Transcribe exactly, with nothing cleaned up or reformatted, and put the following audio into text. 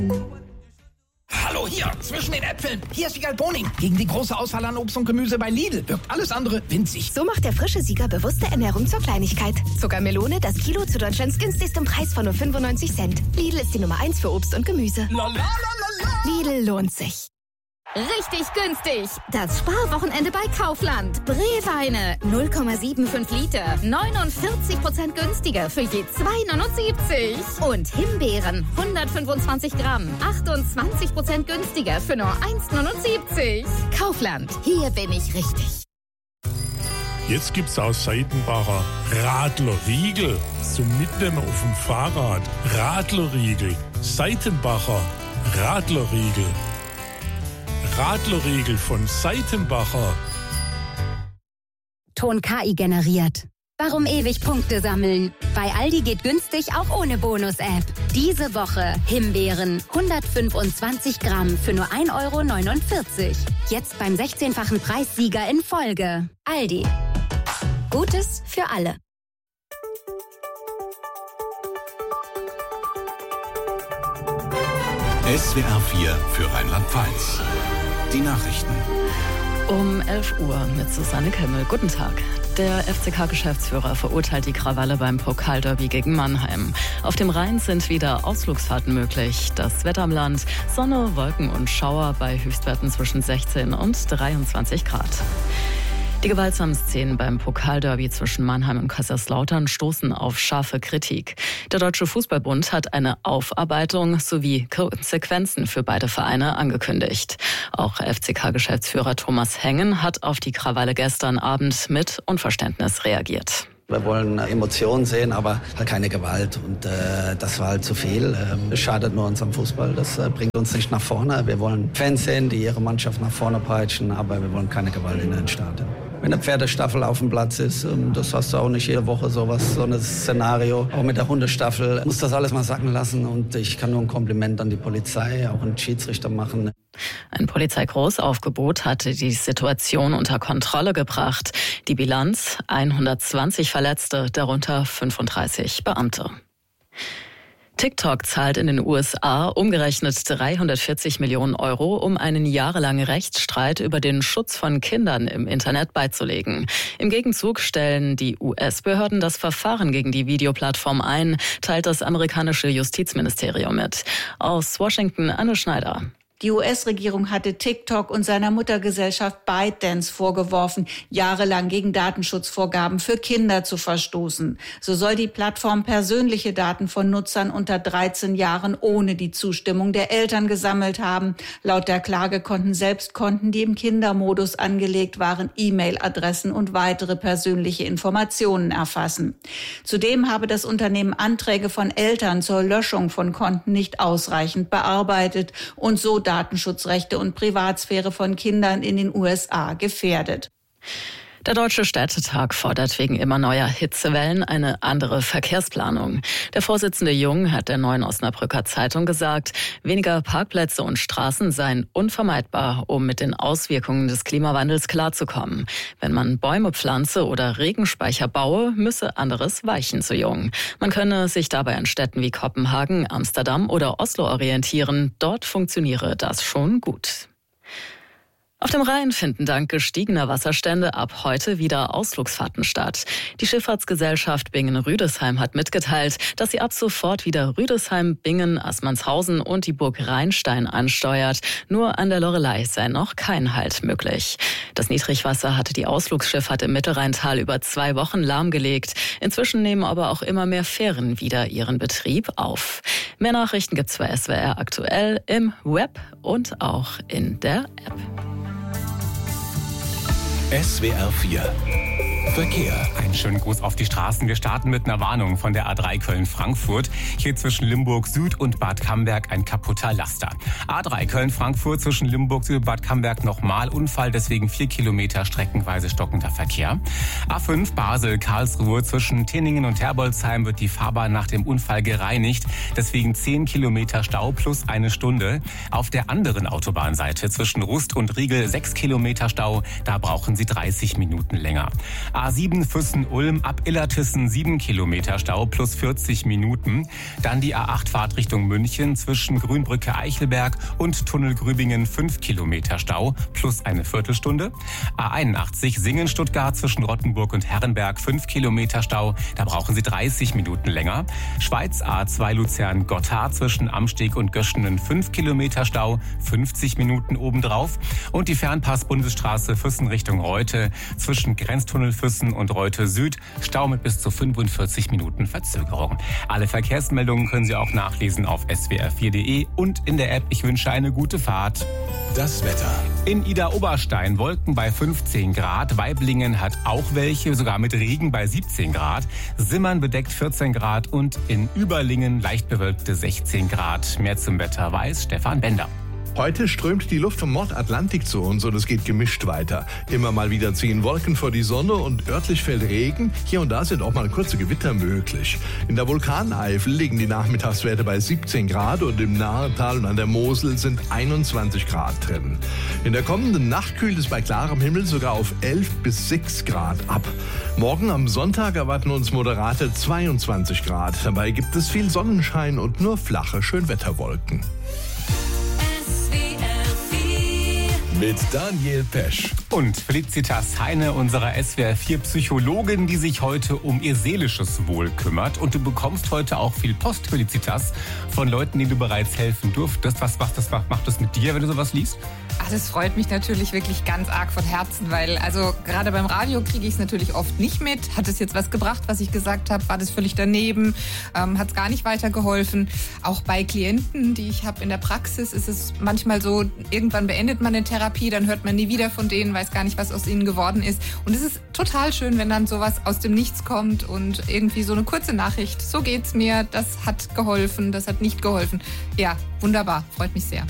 Hallo, hier, zwischen den Äpfeln. Hier ist Wiegald Boning. Gegen die große Auswahl an Obst und Gemüse bei Lidl wirkt alles andere winzig. So macht der frische Sieger bewusste Ernährung zur Kleinigkeit. Zuckermelone, das Kilo zu Deutschlands günstigstem Preis von nur fünfundneunzig Cent. Lidl ist die Nummer eins für Obst und Gemüse. Lalalala. Lidl lohnt sich. Richtig günstig. Das Sparwochenende bei Kaufland. Brewweine null Komma fünfundsiebzig Liter. neunundvierzig Prozent günstiger für je zwei neunundsiebzig. Und Himbeeren hundertfünfundzwanzig Gramm. achtundzwanzig Prozent günstiger für nur eins neunundsiebzig. Kaufland. Hier bin ich richtig. Jetzt gibt's aus Seitenbacher Radlerriegel zum Mitnehmen auf dem Fahrrad. Radlerriegel. Seitenbacher Radlerriegel. Radlerriegel von Seitenbacher. Ton K I generiert. Warum ewig Punkte sammeln? Bei Aldi geht günstig auch ohne Bonus-App. Diese Woche Himbeeren hundertfünfundzwanzig Gramm für nur ein Euro neunundvierzig. Jetzt beim sechzehnfachen Preissieger in Folge. Aldi. Gutes für alle. S W R vier für Rheinland-Pfalz. Die Nachrichten. Um elf Uhr mit Susanne Kemmel. Guten Tag. Der F C K-Geschäftsführer verurteilt die Krawalle beim Pokalderby gegen Mannheim. Auf dem Rhein sind wieder Ausflugsfahrten möglich. Das Wetter am Land: Sonne, Wolken und Schauer bei Höchstwerten zwischen sechzehn und dreiundzwanzig Grad. Die gewaltsamen Szenen beim Pokalderby zwischen Mannheim und Kaiserslautern stoßen auf scharfe Kritik. Der Deutsche Fußballbund hat eine Aufarbeitung sowie Konsequenzen für beide Vereine angekündigt. Auch F C K-Geschäftsführer Thomas Hengen hat auf die Krawalle gestern Abend mit Unverständnis reagiert. Wir wollen Emotionen sehen, aber halt keine Gewalt. Und äh, das war halt zu viel. Ähm, schadet nur unserem Fußball. Das äh, bringt uns nicht nach vorne. Wir wollen Fans sehen, die ihre Mannschaft nach vorne peitschen, aber wir wollen keine Gewalt in den Stadien. Wenn eine Pferdestaffel auf dem Platz ist, ähm, das hast du auch nicht jede Woche sowas, so ein Szenario. Auch mit der Hundestaffel muss das alles mal sacken lassen. Und ich kann nur ein Kompliment an die Polizei, auch an den Schiedsrichter machen. Ein Polizeigroßaufgebot hatte die Situation unter Kontrolle gebracht. Die Bilanz: hundertzwanzig Verletzte, darunter fünfunddreißig Beamte. TikTok zahlt in den U S A umgerechnet dreihundertvierzig Millionen Euro, um einen jahrelangen Rechtsstreit über den Schutz von Kindern im Internet beizulegen. Im Gegenzug stellen die U S-Behörden das Verfahren gegen die Videoplattform ein, teilt das amerikanische Justizministerium mit. Aus Washington Anne Schneider. Die U S-Regierung hatte TikTok und seiner Muttergesellschaft ByteDance vorgeworfen, jahrelang gegen Datenschutzvorgaben für Kinder zu verstoßen. So soll die Plattform persönliche Daten von Nutzern unter dreizehn Jahren ohne die Zustimmung der Eltern gesammelt haben. Laut der Klage konnten selbst Konten, die im Kindermodus angelegt waren, E-Mail-Adressen und weitere persönliche Informationen erfassen. Zudem habe das Unternehmen Anträge von Eltern zur Löschung von Konten nicht ausreichend bearbeitet und so Datenschutzrechte und Privatsphäre von Kindern in den U S A gefährdet. Der Deutsche Städtetag fordert wegen immer neuer Hitzewellen eine andere Verkehrsplanung. Der Vorsitzende Jung hat der Neuen Osnabrücker Zeitung gesagt, weniger Parkplätze und Straßen seien unvermeidbar, um mit den Auswirkungen des Klimawandels klarzukommen. Wenn man Bäume pflanze oder Regenspeicher baue, müsse anderes weichen, so Jung. Man könne sich dabei an Städten wie Kopenhagen, Amsterdam oder Oslo orientieren. Dort funktioniere das schon gut. Auf dem Rhein finden dank gestiegener Wasserstände ab heute wieder Ausflugsfahrten statt. Die Schifffahrtsgesellschaft Bingen-Rüdesheim hat mitgeteilt, dass sie ab sofort wieder Rüdesheim, Bingen, Assmannshausen und die Burg Rheinstein ansteuert. Nur an der Loreley sei noch kein Halt möglich. Das Niedrigwasser hatte die Ausflugsschifffahrt im Mittelrheintal über zwei Wochen lahmgelegt. Inzwischen nehmen aber auch immer mehr Fähren wieder ihren Betrieb auf. Mehr Nachrichten gibt's bei S W R aktuell im Web und auch in der App. S W R vier Verkehr. Einen schönen Gruß auf die Straßen. Wir starten mit einer Warnung von der A drei Köln-Frankfurt. Hier zwischen Limburg Süd und Bad Camberg ein kaputter Laster. A drei Köln-Frankfurt zwischen Limburg Süd und Bad Camberg nochmal Unfall, deswegen vier Kilometer streckenweise stockender Verkehr. A fünf Basel-Karlsruhe zwischen Tinningen und Herbolzheim wird die Fahrbahn nach dem Unfall gereinigt, deswegen zehn Kilometer Stau plus eine Stunde. Auf der anderen Autobahnseite zwischen Rust und Riegel sechs Kilometer Stau, da brauchen Sie dreißig Minuten länger. A sieben Füssen-Ulm ab Illertissen sieben Kilometer Stau plus vierzig Minuten. Dann die A acht Fahrtrichtung München zwischen Grünbrücke Eichelberg und Tunnel Grübingen fünf Kilometer Stau plus eine Viertelstunde. A einundachtzig Singen-Stuttgart zwischen Rottenburg und Herrenberg fünf Kilometer Stau. Da brauchen Sie dreißig Minuten länger. Schweiz A zwei Luzern-Gotthard zwischen Amsteg und Göschenen fünf Kilometer Stau, fünfzig Minuten obendrauf. Und die Fernpass-Bundesstraße Füssen Richtung Reute zwischen Grenztunnel Füssen und Reute Süd. Stau mit bis zu fünfundvierzig Minuten Verzögerung. Alle Verkehrsmeldungen können Sie auch nachlesen auf s w r vier punkt d e und in der App. Ich wünsche eine gute Fahrt. Das Wetter. In Idar-Oberstein Wolken bei fünfzehn Grad. Waiblingen hat auch welche, sogar mit Regen bei siebzehn Grad. Simmern bedeckt vierzehn Grad und in Überlingen leicht bewölkte sechzehn Grad. Mehr zum Wetter weiß Stefan Bender. Heute strömt die Luft vom Nordatlantik zu uns und es geht gemischt weiter. Immer mal wieder ziehen Wolken vor die Sonne und örtlich fällt Regen. Hier und da sind auch mal kurze Gewitter möglich. In der Vulkaneifel liegen die Nachmittagswerte bei siebzehn Grad und im Nahetal und an der Mosel sind einundzwanzig Grad drin. In der kommenden Nacht kühlt es bei klarem Himmel sogar auf elf bis sechs Grad ab. Morgen am Sonntag erwarten uns moderate zweiundzwanzig Grad. Dabei gibt es viel Sonnenschein und nur flache Schönwetterwolken. Mit Daniel Pesch. Und Felicitas Heine, unserer S W R vier Psychologin, die sich heute um ihr seelisches Wohl kümmert. Und du bekommst heute auch viel Post, Felicitas, von Leuten, denen du bereits helfen durftest. Was macht das, was macht das mit dir, wenn du sowas liest? Ach, das freut mich natürlich wirklich ganz arg von Herzen, weil also gerade beim Radio kriege ich es natürlich oft nicht mit. Hat es jetzt was gebracht, was ich gesagt habe? War das völlig daneben? Ähm, hat es gar nicht weitergeholfen? Auch bei Klienten, die ich habe in der Praxis, ist es manchmal so, irgendwann beendet man eine Therapie, dann hört man nie wieder von denen, weiß gar nicht, was aus ihnen geworden ist. Und es ist total schön, wenn dann sowas aus dem Nichts kommt und irgendwie so eine kurze Nachricht. So geht's mir, das hat geholfen, das hat nicht geholfen. Ja, wunderbar, freut mich sehr.